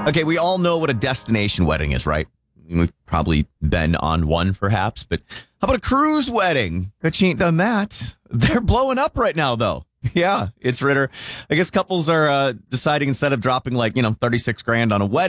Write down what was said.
Okay, we all know what a destination wedding is, right? We've probably been on one, perhaps, but how about a cruise wedding? Bet you ain't done that. They're blowing up right now, though. Yeah, it's Ritter. I guess couples are deciding instead of dropping 36 grand on a wedding.